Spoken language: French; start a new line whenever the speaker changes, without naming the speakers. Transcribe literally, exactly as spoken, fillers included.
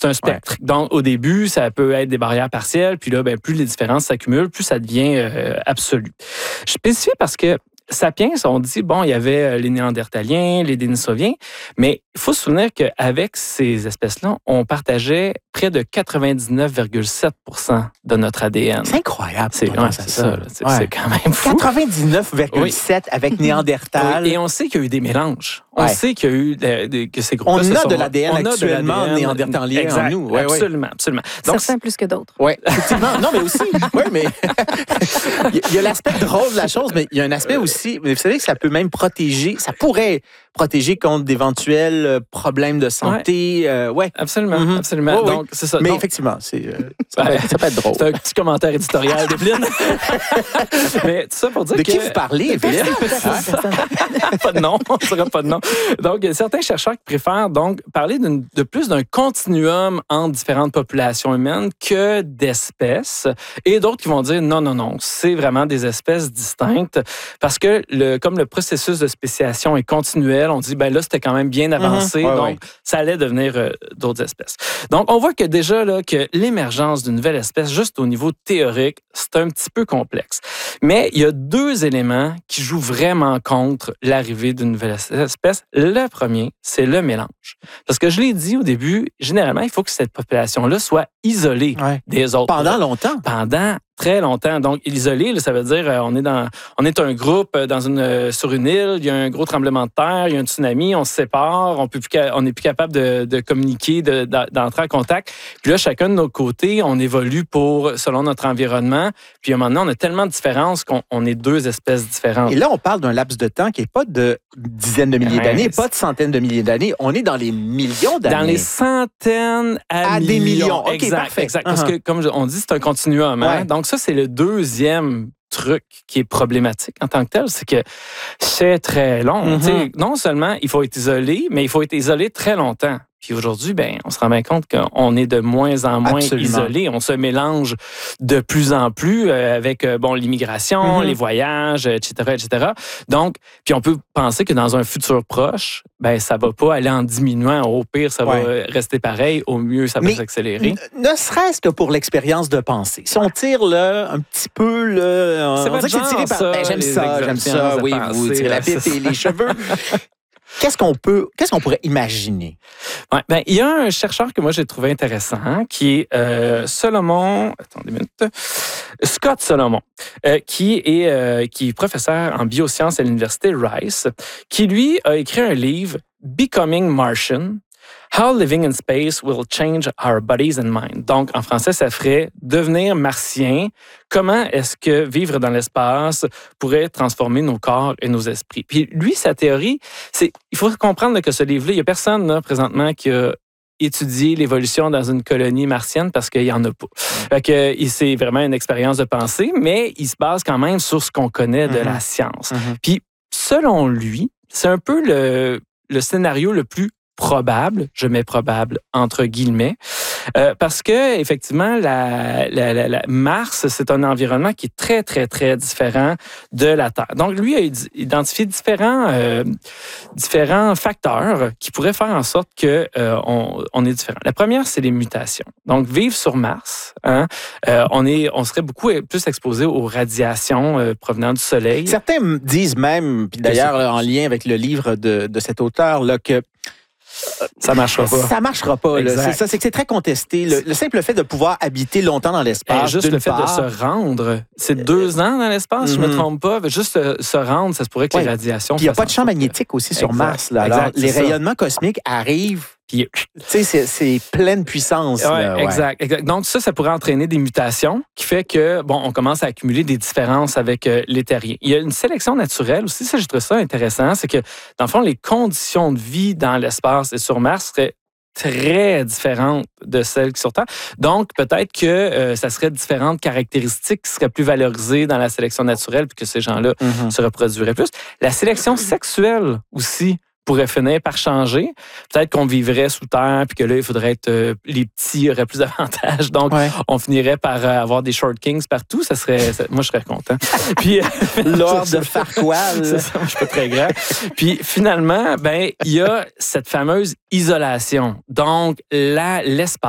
c'est un spectre. Ouais. Donc, au début, ça peut être des barrières partielles, puis là, ben, plus les différences s'accumulent, plus ça devient euh, absolu. Je spécifie parce que Sapiens, on dit, bon, il y avait les Néandertaliens, les Denisoviens, mais il faut se souvenir qu'avec ces espèces-là, on partageait près de quatre-vingt-dix-neuf virgule sept pour cent de notre A D N.
C'est incroyable.
C'est, ouais, c'est ça. ça c'est, ouais. c'est quand même fou.
quatre-vingt-dix-neuf virgule sept oui. avec Néandertal.
Oui. Et on sait qu'il y a eu des mélanges. On ouais. sait qu'il y a eu de, de, que ces groupes-là
On
se
a
sont...
de l'A D N on actuellement a néandertalien en nous.
Ouais, absolument, ouais. absolument.
Donc, certains plus que d'autres.
Oui, effectivement. Non, mais aussi, oui, mais il y a l'aspect drôle de la chose, mais il y a un aspect aussi, mais vous savez que ça peut même protéger, ça pourrait protéger contre d'éventuels problèmes de santé. Ouais, euh, ouais.
Absolument, mm-hmm. absolument.
Oh, oui.
Donc, c'est ça.
Mais
Donc,
effectivement, c'est, euh, ça, peut être, ça peut être drôle.
C'est un petit commentaire éditorial d'Evelyne. Mais tout ça pour dire
de
que...
De qui vous parlez, Evelyne?
Pas de nom, on ne saura pas de nom. Donc, il y a certains chercheurs qui préfèrent donc parler d'une, de plus d'un continuum entre différentes populations humaines que d'espèces. Et d'autres qui vont dire non, non, non, c'est vraiment des espèces distinctes. Parce que le, comme le processus de spéciation est continuel, on dit, ben là, c'était quand même bien avancé, mm-hmm. ouais, donc ouais. ça allait devenir euh, d'autres espèces. Donc, on voit que déjà, là, que l'émergence d'une nouvelle espèce, juste au niveau théorique, c'est un petit peu complexe. Mais il y a deux éléments qui jouent vraiment contre l'arrivée d'une nouvelle espèce. Le premier, c'est le mélange. Parce que je l'ai dit au début, généralement, il faut que cette population-là soit isolée ouais. des autres.
Pendant longtemps.
Pendant très longtemps. Donc, isolé, là, ça veut dire euh, on est dans, on est un groupe dans une, euh, sur une île, il y a un gros tremblement de terre, il y a un tsunami, on se sépare, on peut plus, on n'est plus capable de, de communiquer, de, d'entrer en contact. Puis là, chacun de nos côtés, on évolue pour selon notre environnement. Puis à un moment donné, on a tellement de différences qu'on on est deux espèces différentes.
Et là, on parle d'un laps de temps qui n'est pas de dizaines de milliers ouais, d'années, pas de centaines de milliers d'années. On est dans les millions d'années.
Dans les centaines à,
à
millions.
des millions. OK,
exact,
parfait.
Exact. Parce uh-huh. que, comme on dit, c'est un continuum. Hein? Ouais. Donc, ça, c'est le deuxième truc qui est problématique en tant que tel, c'est que c'est très long. Mm-hmm. Non seulement il faut être isolé, mais il faut être isolé très longtemps. Puis aujourd'hui, ben, on se rend bien compte qu'on est de moins en moins Absolument. isolé. On se mélange de plus en plus euh, avec euh, bon, l'immigration, mm-hmm. les voyages, et cetera, et cetera. Donc, puis on peut penser que dans un futur proche, ben, ça va pas aller en diminuant. Au pire, ça ouais. va rester pareil. Au mieux, ça va Mais s'accélérer.
Ne serait-ce que pour l'expérience de pensée. Si on tire là, un petit peu, là,
c'est on dirait que c'est tiré par...
Ça, ben, j'aime ça, j'aime ça. Oui, penser, vous tirez la pipe et les cheveux. Qu'est-ce qu'on peut, qu'est-ce qu'on pourrait imaginer?
Ouais, ben, il y a un chercheur que moi j'ai trouvé intéressant, hein, qui est euh, Solomon, attendez une minute, Scott Solomon, euh, qui est euh, qui est professeur en biosciences à l'université Rice, qui lui a écrit un livre Becoming Martian. How living in space will change our bodies and mind. Donc, en français, ça ferait devenir martien. Comment est-ce que vivre dans l'espace pourrait transformer nos corps et nos esprits? Puis lui, sa théorie, c'est, il faut comprendre que ce livre-là, il n'y a personne là, présentement qui a étudié l'évolution dans une colonie martienne parce qu'il n'y en a pas. Fait que c'est vraiment une expérience de pensée, mais il se base quand même sur ce qu'on connaît de mm-hmm. la science. Mm-hmm. Puis, selon lui, c'est un peu le, le scénario le plus probable, je mets probable entre guillemets, euh, parce que effectivement, la, la, la, la Mars, c'est un environnement qui est très, très, très différent de la Terre. Donc, lui a identifié différents, euh, différents facteurs qui pourraient faire en sorte que euh, on, on est différent. La première, c'est les mutations. Donc, vivre sur Mars, hein, euh, on, est, on serait beaucoup plus exposé aux radiations euh, provenant du Soleil.
Certains disent même, puis d'ailleurs, là, en lien avec le livre de, de cet auteur, là, que
ça marchera pas.
Ça marchera pas. Là. C'est ça, c'est que c'est très contesté. Le, le simple fait de pouvoir habiter longtemps dans l'espace.
Et juste le fait part, de se rendre, c'est deux ans dans l'espace, mm-hmm. je me trompe pas. Juste euh, se rendre, ça se pourrait que ouais. les radiations.
Puis il n'y a pas de champ magnétique aussi sur exact. Mars. Là. Alors, exact, les rayonnements ça. cosmiques arrivent. Puis, tu sais, c'est, c'est pleine puissance.
Ouais,
là, ouais.
Exact, exact. Donc, ça, ça pourrait entraîner des mutations qui fait que, bon, on commence à accumuler des différences avec euh, les terriens. Il y a une sélection naturelle aussi. Ça, je trouve ça intéressant. C'est que, dans le fond, les conditions de vie dans l'espace et sur Mars seraient très différentes de celles qui sont sur Terre. Donc, peut-être que euh, ça serait différentes caractéristiques qui seraient plus valorisées dans la sélection naturelle puis que ces gens-là mm-hmm. se reproduiraient plus. La sélection sexuelle aussi pourrait finir par changer. Peut-être qu'on vivrait sous terre, puis que là, il faudrait être... Euh, les petits auraient plus d'avantages. Donc, ouais. on finirait par euh, avoir des short kings partout. Ça serait... Ça, moi, je serais content. Puis
Lord de Farquaad.
C'est ça, je suis pas très grand. Puis, finalement, ben il y a cette fameuse isolation. Donc, là, l'espace